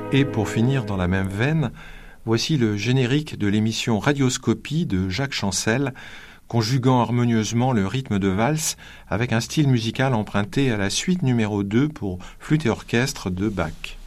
Et pour finir dans la même veine, voici le générique de l'émission Radioscopie de Jacques Chancel, conjuguant harmonieusement le rythme de valse avec un style musical emprunté à la suite numéro 2 pour flûte et orchestre de Bach.